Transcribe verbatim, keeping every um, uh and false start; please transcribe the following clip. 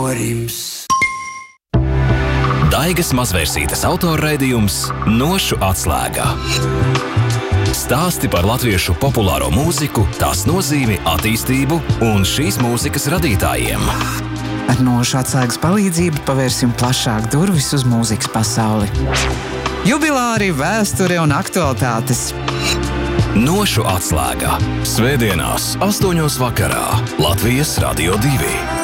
norims. Daigas mazvērsītes autorraidījums Nošu atslēgā. Stāsti par latviešu populāro mūziku, tās nozīmi, attīstību un šīs mūzikas radītājiem. Ar Nošu atslēgas palīdzību pavērsim plašāk durvis uz mūzikas pasauli. Jubilāri, vēsture un aktualitātes. Nošu atslēgā. Svētdienās astoņos vakarā. Latvijas Radio divi.